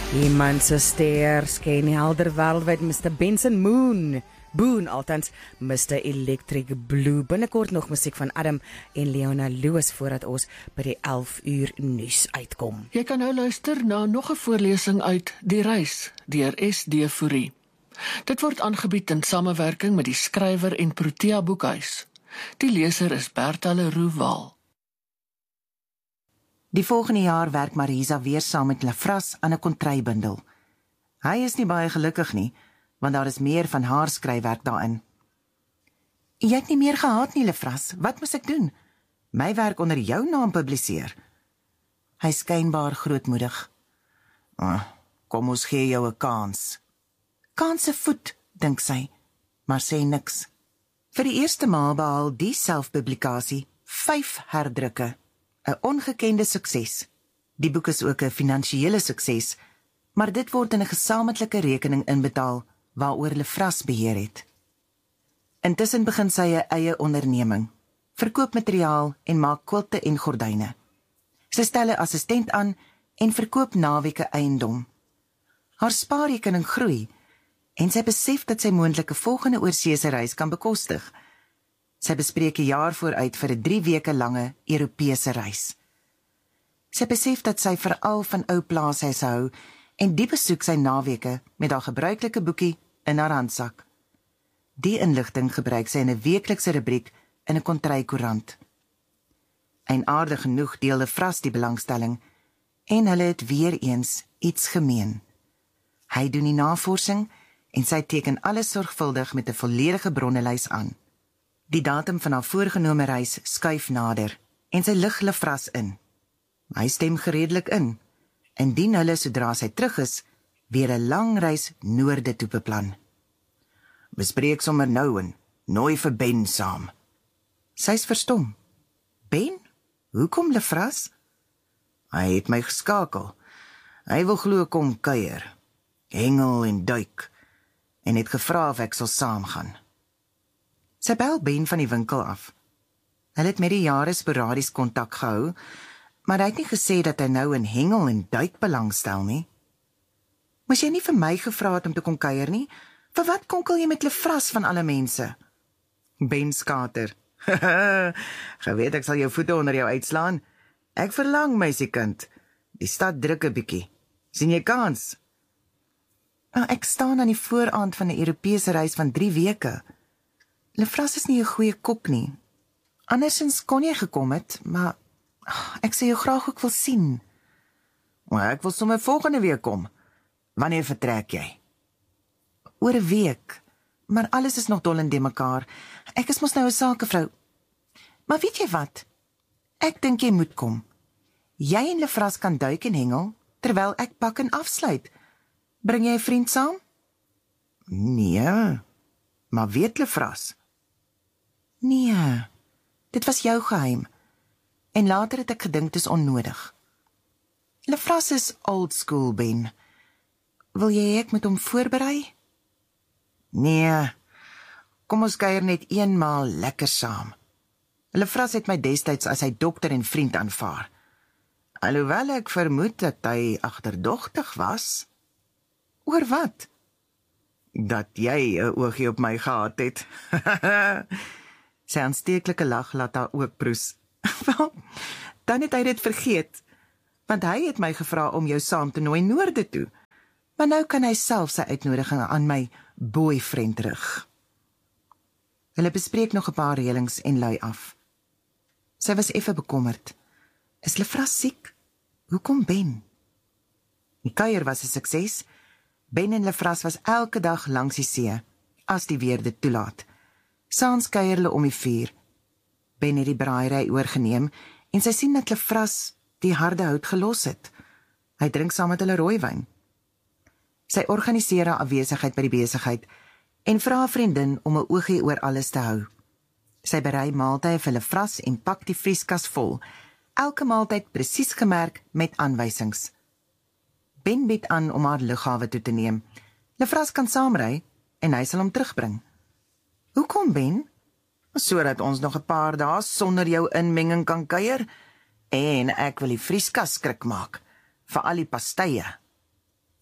Iemand se ster skyn helder wêreldwyd Mr. Benson Boone, althans Mr. Electric Blue. Binnekort nog musiek van Adam en Leona Lewis voordat ons by die 11 uur nuus uitkom. Jy kan nou luister na nog 'n voorlesing uit Die Reis deur S.D. Fourie. Dit word aangebied in samewerking met die skrywer en Protea Boekhuis. Die leser is Bertha Leroux-Waal. Die volgende jaar werk Marisa weer saam met Lefras aan 'n kontrybundel. Hy is nie baie gelukkig nie, want daar is meer van haar skryfwerk daarin. Jy het nie meer gehad nie, Lefras. Wat moet ek doen? My werk onder jou naam publiseer. Hy skynbaar grootmoedig. Kom ons gee jou 'n kans. Kanse voet, dink sy, maar sê niks. Vir die eerste maal behaal die selfpublikasie 5 herdrukke. 'n ongekende sukses. Die boek is ook 'n finansiële sukses, maar dit word in 'n gesamentlike rekening inbetaal waaroor Lefras beheer het. Intussen begin sy 'n eie onderneming, verkoop materiaal en maak kwilte en gordyne. Sy stel 'n assistent aan en verkoop naweke eiendom. Haar spaarrekening groei en sy besef dat sy moontlik 'n volgende oorseese reis kan bekostig. Sy bespreek 'n jaar vooruit vir 'n 3 weke lange Europese reis. Sy besef dat sy veral van ou plaashuise hou en die besoek sy naweke met haar gebruikelike boekie in haar handsak. Die inligting gebruik sy in 'n weeklikse rubriek in 'n kontrykoerant. Eienaardig genoeg deel Lefras die belangstelling en hulle het weer eens iets gemeen. Hy doen die navorsing en sy teken alles sorgvuldig met 'n volledige bronnelys aan. Die datum van haar voorgenome reis skuif nader en sy lig Lefras in. Hy stem gereedelik in, indien hulle sodra sy terug is, weer 'n lang reis noorde toe beplan. Bespreek sommer nou en nooi vir Ben saam. Sy's verstom. Ben? Hoekom Lefras? Hy het my geskakel. Hy wil glo kom kuier, hengel en duik, en het gevra of ek sal saamgaan. Sy bel Ben van die winkel af. Hulle het met die jare sporadies kontak gehou, maar hy het nie gesê dat hy nou in hengel en duik belangstel nie. Moes jy nie vir my gevra het om te kom kuier nie? Vir wat konkel jy met Lefras van alle mense? Ben skater. Geweet ek sal jou voete onder jou uitslaan. Ek verlang, meisiekind. Die stad druk 'n bietjie. Sien jy kans? Ek staan aan die vooraand van 'n Europese reis van 3 weke. Lefras is nie 'n goeie kok nie. Andersins kon jy gekom het, maar ek sê jou graag ook wil sien. Maar ek wil sommer volgende week kom. Wanneer vertrek jy? Oor 'n week, maar alles is nog dol in de mekaar. Ek is mos nou 'n sakevrou. Maar weet jy wat? Ek dink jy moet kom. Jy en Lefras kan duik en hengel, terwyl ek pak en afsluit. Bring jy 'n vriend saam? Nee, maar weet Lefras? Nee, dit was jou geheim. En later het ek gedink dit is onnodig. Lefras is old school, Ben. Wil jy ek moet hom voorberei? Nee, kom ons kuier net eenmaal lekker saam. Lefras het my destyds as sy dokter en vriend aanvaar. Alhoewel ek vermoed dat hy agterdogtig was. Oor wat? Dat jy 'n oogie op my gehad het. Sy aansteeklike lag laat haar ook proes. Wel, dan het hy dit vergeet, want hy het my gevra om jou saam te nooi noorde toe. Maar nou kan hy self sy uitnodiging aan my boyfriend rig. Hulle bespreek nog 'n paar reëlings en lui af. Sy was effe bekommerd. Is Lefras siek? Hoekom Ben? Die kuier was 'n sukses. Ben en Lefras was elke dag langs die see, as die weer dit toelaat. Saans kuier hulle om die vuur. Ben het die braaiery oorgeneem en sy sien dat Lefras die harde hout gelos het. Hy drink saam met hulle rooiwyn. Sy organiseer haar afwesigheid by die besigheid en vra 'n vriendin om 'n oogie oor alles te hou. Sy berei maaltye vir Lefras en pak die vrieskas vol. Elke maaltyd presies gemerk met aanwysings. Ben bied aan om haar lughawe toe te neem. Lefras kan saamry en hy sal hom terugbring. Hoekom, Ben? Sodat ons nog 'n paar dae sonder jou inmenging kan kuier en ek wil die vrieskas skrik maak vir al die pastye.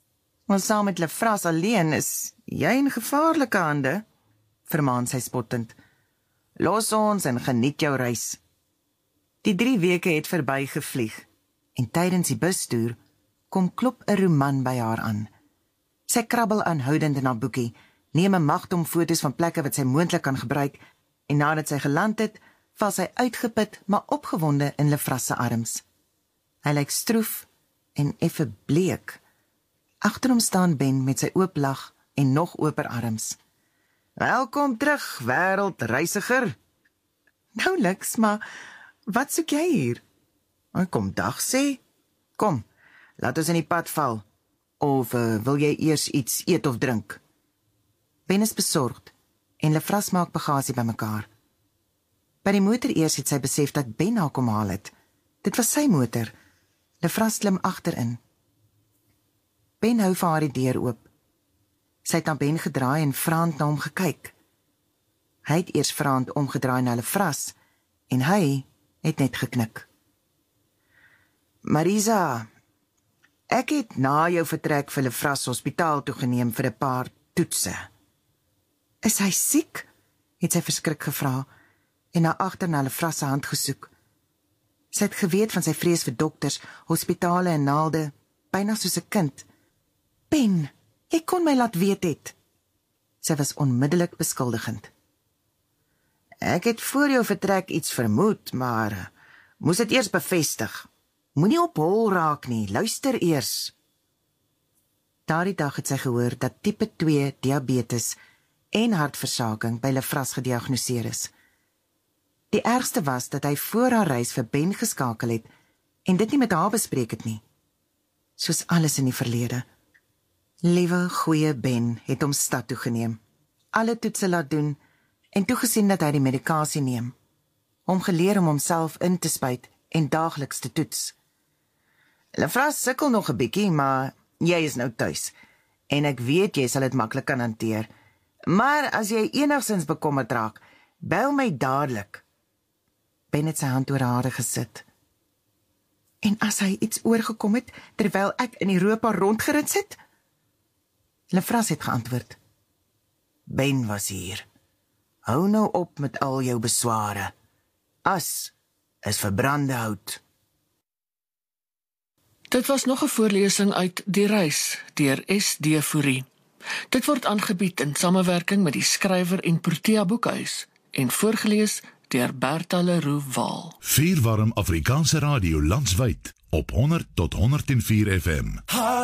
Maar saam met Lefras alleen is jy in gevaarlike hande, vermaan sy spottend. Los ons en geniet jou reis. Die 3 weke het verby gevlieg, en tydens die bustoer kom klop 'n roman by haar aan. Sy krabbel aanhoudend in haar boekie, neem 'n magdom foto's van plekke wat sy moontlik kan gebruik, en nadat sy geland het, val sy uitgeput, maar opgewonde in Lefras se arms. Hy lyk stroef en effe bleek. Agter hom staan Ben met sy oop lag en nog oper arms. Welkom terug, wêreldreisiger. Nouliks, maar wat soek jy hier? Kom dag sê. Kom, laat ons in die pad val. Of wil jy eers iets eet of drink? Ben is besorgd en Lefras maak bagasie bymekaar. By die motor eers het sy besef dat Ben haar kom haal het. Dit was sy motor. Lefras klim agterin. Ben hou vir haar die deur oop. Sy het aan Ben gedraai en vraand na hom gekyk. Hy het eers vraand omgedraai na Lefras en hy het net geknik. Marisa, ek het na jou vertrek vir Lefras hospitaal toegeneem vir 'n paar toetse. Is hy siek? Het sy verskrik gevra en na agter na Lefras se hand gesoek. Sy het geweet van sy vrees vir dokters, hospitale en naalde, byna soos 'n kind. Ben, jy kon my laat weet het. Sy was onmiddellik beskuldigend. Ek het voor jou vertrek iets vermoed, maar moes dit eers bevestig. Moenie op hol raak nie, luister eers. Daardie dag het sy gehoor dat tipe 2 diabetes en hartversaking by Lefras gediagnoseer is. Die ergste was dat hy voor haar reis vir Ben geskakel het en dit nie met haar bespreek het nie. Soos alles in die verlede. Liewe goeie Ben het hom stad toe geneem, alle toetse laat doen en toegesien dat hy die medikasie neem. Hom geleer om homself in te spuit en daagliks te toets. Lefras sukkel nog 'n bietjie, maar jy is nou tuis en ek weet jy sal dit maklik kan hanteer. Maar as jy enigsins bekommerd raak, bel my dadelik. Ben het sy hand oor haar hare gesit. En as hy iets oorgekom het, terwyl ek in Europa rondgerits het? Lefras het geantwoord. Ben was hier. Hou nou op met al jou besware. As is verbrande hout. Dit was nog 'n voorlesing uit Die Reis deur S.D. Fourie. Dit word aangebied in samewerking met die skrywer en Protea Boekhuis en voorgeles deur Bertha Leroux Waal. Vier warm Afrikaanse radio landwyd op 100 tot 104 FM.